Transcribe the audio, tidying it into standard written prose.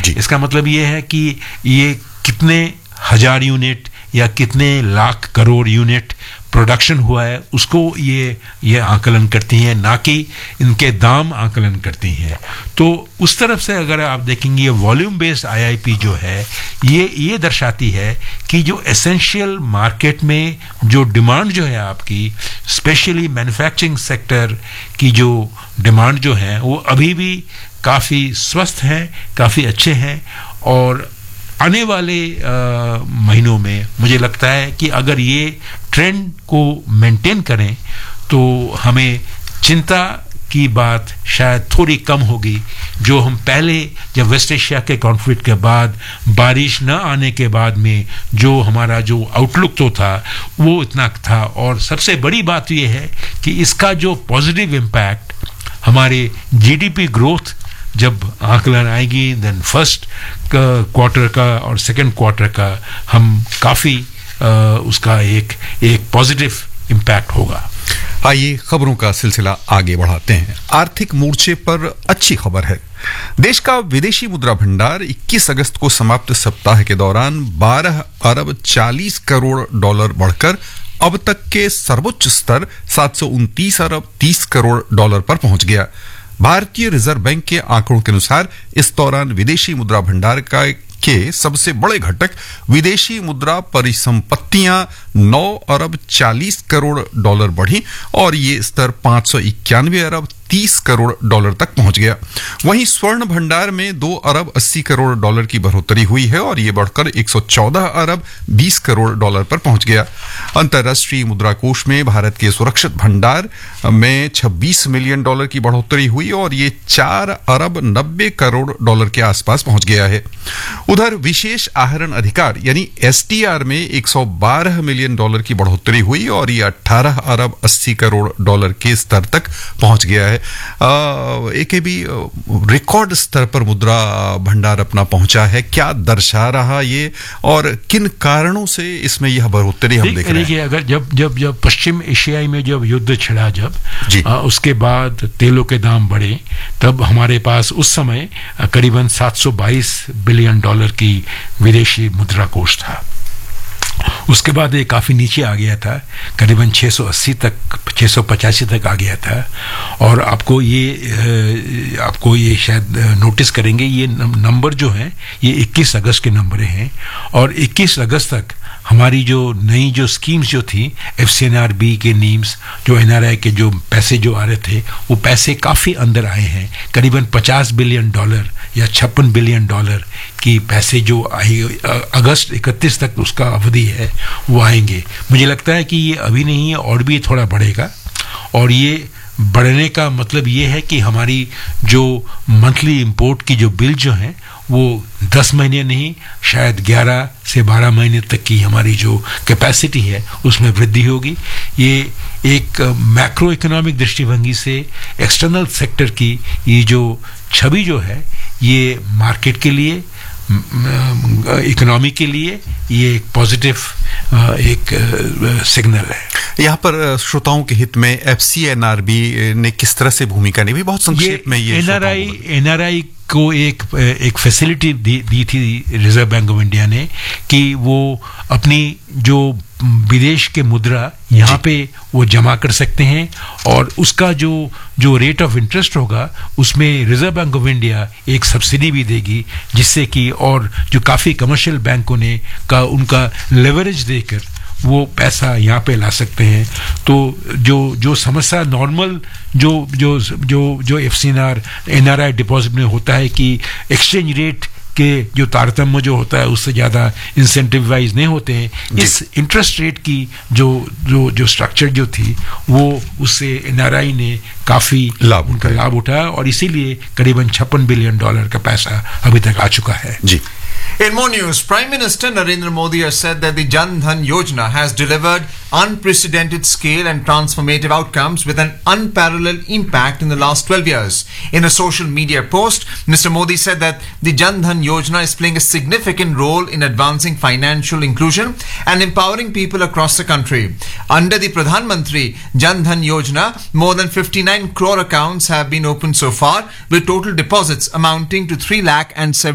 इसका मतलब ये है कि ये कितने हजार यूनिट या कितने लाख करोड़ यूनिट प्रोडक्शन हुआ है उसको ये आकलन करती हैं, ना कि इनके दाम आकलन करती हैं। तो उस तरफ से अगर आप देखेंगे वॉल्यूम बेस्ड आईआईपी जो है ये दर्शाती है कि जो एसेंशियल मार्केट में जो डिमांड जो है आपकी, स्पेशली मैन्युफैक्चरिंग सेक्टर की जो डिमांड जो है वो अभी भी काफ़ी स्वस्थ है, काफ़ी अच्छे हैं। और आने वाले महीनों में मुझे लगता है कि अगर ये ट्रेंड को मेंटेन करें तो हमें चिंता की बात शायद थोड़ी कम होगी। जो हम पहले जब वेस्ट एशिया के कॉन्फ्लिक्ट के बाद बारिश न आने के बाद में जो हमारा जो आउटलुक तो था वो इतना था, और सबसे बड़ी बात ये है कि इसका जो पॉजिटिव इम्पैक्ट हमारे जीडीपी ग्रोथ जब आकलन आएगी, देन फर्स्ट क्वार्टर का और सेकंड क्वार्टर का हम काफ़ी उसका एक पॉजिटिव इम्पैक्ट होगा। आइए खबरों का सिलसिला आगे बढ़ाते हैं। आर्थिक मोर्चे पर अच्छी खबर है। देश का विदेशी मुद्रा भंडार 21 अगस्त को समाप्त सप्ताह के दौरान 12 अरब 40 करोड़ डॉलर बढ़कर अब तक के सर्वोच्च स्तर 729 अरब 30 करोड़ डॉलर पर पहुंच गया। भारतीय रिजर्व बैंक के आंकड़ों के अनुसार इस दौरान विदेशी मुद्रा भंडार के सबसे बड़े घटक विदेशी मुद्रा परिसंपत्तियां 9 अरब 40 करोड़ डॉलर बढ़ी और ये स्तर 591 अरब 30 करोड़ डॉलर तक पहुंच गया। वहीं स्वर्ण भंडार में 2 अरब 80 करोड़ डॉलर की बढ़ोतरी हुई है और ये बढ़कर 114 अरब 20 करोड़ डॉलर पर पहुंच गया। अंतर्राष्ट्रीय मुद्रा कोष में भारत के सुरक्षित भंडार में 26 मिलियन डॉलर की बढ़ोतरी हुई और ये 4 अरब 90 करोड़ डॉलर के आसपास पहुंच गया है। उधर विशेष आहरण अधिकार यानी एसटीआर में 112 मिलियन डॉलर की बढ़ोतरी हुई और ये 18 अरब 80 करोड़ डॉलर के स्तर तक पहुंच गया है। एकेबी रिकॉर्ड स्तर पर मुद्रा भंडार अपना पहुंचा है। क्या दर्शा रहा ये और किन कारणों से इसमें यह बढ़ोतरी हम देख रहे हैं? अगर जब पश्चिम एशियाई में जब युद्ध छिड़ा उसके बाद तेलों के दाम बढ़े, तब हमारे पास उस समय करीबन 722 बिलियन डॉलर की विदेशी मुद्रा कोष था। उसके बाद ये काफ़ी नीचे आ गया था, करीबन 680 तक 685 तक आ गया था। और आपको ये शायद नोटिस करेंगे, ये नंबर जो हैं ये 21 अगस्त के नंबर हैं और 21 अगस्त तक हमारी जो नई जो स्कीम्स जो थी FCNRB के नीम्स, जो NRI के जो पैसे जो आ रहे थे वो पैसे काफ़ी अंदर आए हैं। करीबन 50 बिलियन डॉलर या 56 बिलियन डॉलर की पैसे जो आई अगस्त 31 तक उसका अवधि है वो आएंगे। मुझे लगता है कि ये अभी नहीं है और भी थोड़ा बढ़ेगा। और ये बढ़ने का मतलब ये है कि हमारी जो मंथली इंपोर्ट की जो बिल जो हैं वो 10 महीने नहीं, शायद 11 से 12 महीने तक की हमारी जो कैपेसिटी है उसमें वृद्धि होगी। ये एक मैक्रो इकोनॉमिक दृष्टिभंगी से एक्सटर्नल सेक्टर की ये जो छवि जो है ये मार्केट के लिए, इकोनॉमी के लिए ये एक पॉजिटिव एक सिग्नल है। यहाँ पर श्रोताओं के हित में FCNRB ने किस तरह से भूमिका निभाई, बहुत संक्षेप में ये NRI को एक फैसिलिटी दी थी रिजर्व बैंक ऑफ इंडिया ने कि वो अपनी जो विदेश के मुद्रा यहाँ पे वो जमा कर सकते हैं और उसका जो रेट ऑफ इंटरेस्ट होगा उसमें रिजर्व बैंक ऑफ इंडिया एक सब्सिडी भी देगी, जिससे कि और जो काफ़ी कमर्शियल बैंकों ने उनका लेवरेज देकर वो पैसा यहाँ पे ला सकते हैं। तो जो समस्या नॉर्मल जो FCNRI डिपॉजिट में होता है कि एक्सचेंज रेट के जो तारतम्य जो होता है उससे ज़्यादा इंसेंटिव वाइज नहीं होते हैं, इस इंटरेस्ट रेट की जो स्ट्रक्चर जो थी वो उससे NRI ने काफ़ी उनका लाभ उठाया और इसीलिए करीबन 56 बिलियन डॉलर का पैसा अभी तक आ चुका है। जी। In more news, Prime Minister Narendra Modi has said that the Jan Dhan Yojana has delivered unprecedented scale and transformative outcomes with an unparalleled impact in the last 12 years. In a social media post, Mr. Modi said that the Jan Dhan Yojana is playing a significant role in advancing financial inclusion and empowering people across the country. Under the Pradhan Mantri Jan Dhan Yojana, more than 59 crore accounts have been opened so far, with total deposits amounting to 3,70,000